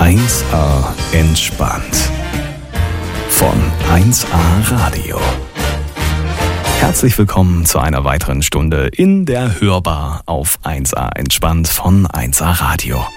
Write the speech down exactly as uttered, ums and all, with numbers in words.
eins a entspannt. Von eins a Radio. Herzlich willkommen zu einer weiteren Stunde in der Hörbar auf eins a entspannt von eins a Radio.